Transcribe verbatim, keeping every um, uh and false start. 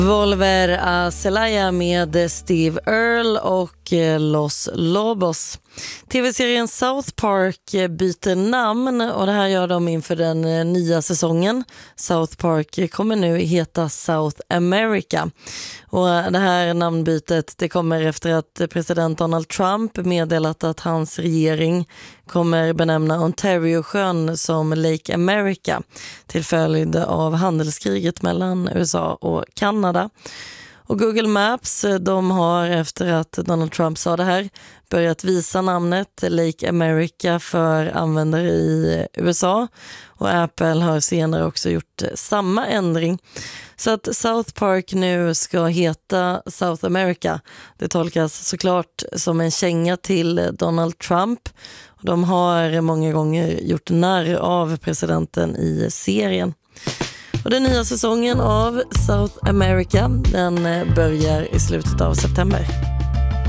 Volver a Celaya med Steve Earle och Los Lobos. T V-serien South Park byter namn och det här gör de inför den nya säsongen. South Park kommer nu heta South America. Och det här namnbytet det kommer efter att president Donald Trump meddelat att hans regering kommer benämna Ontario-sjön som Lake America till följd av handelskriget mellan U S A och Kanada. Och Google Maps, de har efter att Donald Trump sa det här börjat visa namnet Lake America för användare i U S A. Och Apple har senare också gjort samma ändring. Så att South Park nu ska heta South America. Det tolkas såklart som en känga till Donald Trump. De har många gånger gjort narr av presidenten i serien. Och den nya säsongen av South America den börjar i slutet av september.